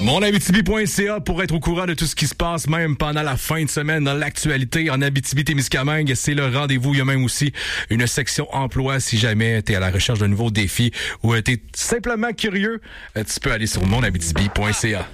Monabitibi.ca pour être au courant de tout ce qui se passe, même pendant la fin de semaine, dans l'actualité en Abitibi-Témiscamingue. C'est le rendez-vous. Il y a même aussi une section emploi si jamais tu es à la recherche de nouveaux défis ou tu es simplement curieux. Tu peux aller sur monabitibi.ca.